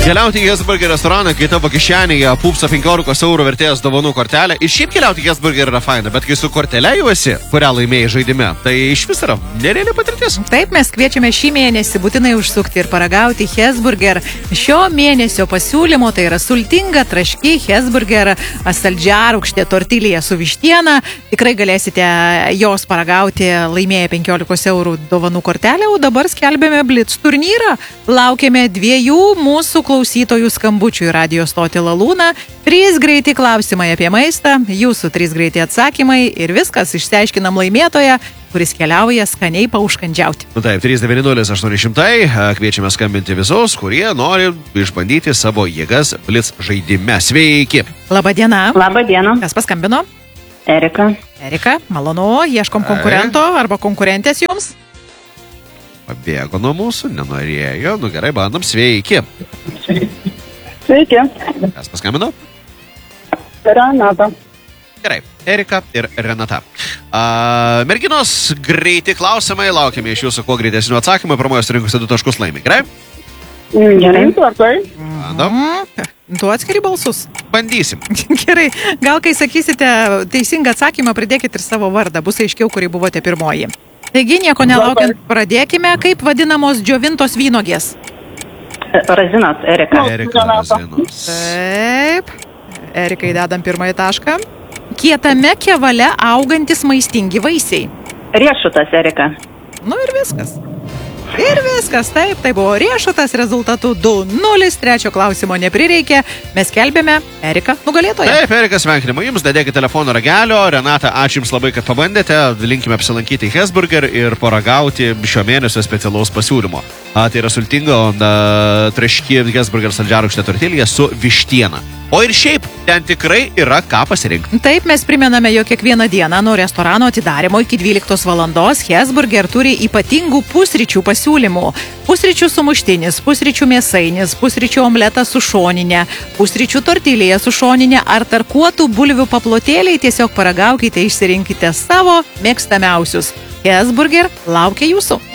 Keliauti į Hesburger restoraną, kai tavo kišenėje pupsa 15 eurų vertės dovanų kortelę. Ir šiaip keliauti į Hesburger yra faina, bet kai su kortelė jau esi, kurią laimėjai žaidime, tai iš vis yra nereali patirtis. Taip, mes kviečiame šį mėnesį būtinai užsukti ir paragauti Hesburger. Šio mėnesio pasiūlymo tai yra sultinga traški Hesburger saldžiarūgštė tortilija su vištiena. Tikrai galėsite jos paragauti laimėję 15 eurų dovanų kortelę, o dabar skelbėme Blitz turnyrą. Laukiame 2 mūsų klausytojų skambučių į radio stotį Lalūną, 3 greiti klausimai apie maistą, jūsų 3 greiti atsakymai ir viskas, išsiaiškinam laimėtoją, kuris keliauja skaniai pauškandžiauti. Taip, 390-800, kviečiame skambinti visus, kurie nori išbandyti savo jėgas Blitz žaidime. Sveiki! Labadiena. Labadiena. Kas paskambino? Erika. Erika, malonu, ieškom konkurento arba konkurentės jums. Pabėgo nuo mūsų, nenorėjo. Nu gerai, bandom. Sveiki. Sveiki. Kas paskambino? Renata. Gerai, Erika ir Renata. Merginos, greiti klausimai. Laukiame iš jūsų kuo greitesnių atsakymų. Pirmoje surinkusi 2 taškus laimi. Gerai? Gerai, tvarkai. Bandom. Tu atskiri balsus. Bandysim. Gerai, gal kai sakysite teisingą atsakymą, pridėkit ir savo vardą. Bus aiškiau, kurį buvote pirmoji. Taigi, nieko nelaukiant, pradėkime. Kaip vadinamos džiovintos vynogės? Razinos, Erika. Erika Razinos. Taip. Erikai dedam pirmąjį tašką. Kietame kevale augantis maistingi vaisiai. Riešutas, Erika. Nu ir viskas. Ir viskas, taip, tai buvo riešutas, rezultatų 2-0, 3 klausimo neprireikė. Mes kelbėme Erika nugalėtoją. Taip, Erika, sveikinimai jums, dadėkite telefono ragelio. Renata, ačiū jums labai, kad pabandėte. Linkime apsilankyti į Hesburger ir paragauti šio mėnesio specialaus pasiūlymo. Tai yra sultinga traški Hesburger saldžiarūgštė tortilija su vištiena. O ir šiaip, ten tikrai yra ką pasirinkti. Taip, mes primename, jog kiekvieną dieną nuo restorano atidarimo iki 12 valandos Hesburger turi ypatingų pusryčių pasiūlymų. Pusryčių sumuštinis, pusryčių mėsainis, pusryčių omletas su šoninė, pusryčių tortilija su šoninė ar tarkuotų bulvių paplotėliai. Tiesiog paragaukite, išsirinkite savo mėgstamiausius. Hesburger laukia jūsų.